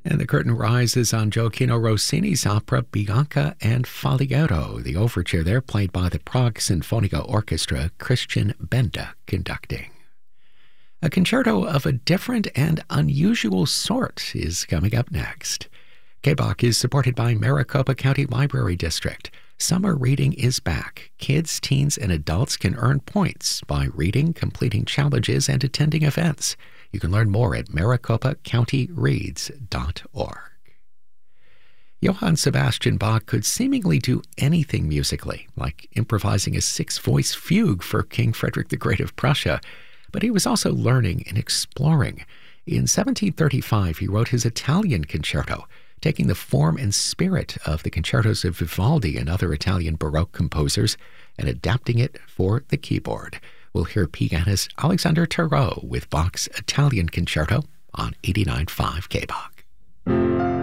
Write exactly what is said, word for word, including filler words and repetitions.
And the curtain rises on Gioacchino Rossini's opera Bianca and Faliero, the overture there played by the Prague Sinfonica Orchestra, Christian Benda conducting. A concerto of a different and unusual sort is coming up next. K B O C is supported by Maricopa County Library District. Summer reading is back. Kids, teens, and adults can earn points by reading, completing challenges, and attending events. You can learn more at maricopa county reads dot org. Johann Sebastian Bach could seemingly do anything musically, like improvising a six-voice fugue for King Frederick the Great of Prussia, but he was also learning and exploring. In seventeen thirty-five, he wrote his Italian concerto, taking the form and spirit of the concertos of Vivaldi and other Italian Baroque composers and adapting it for the keyboard. We'll hear pianist Alexander Tarot with Bach's Italian Concerto on eighty-nine point five K B O C.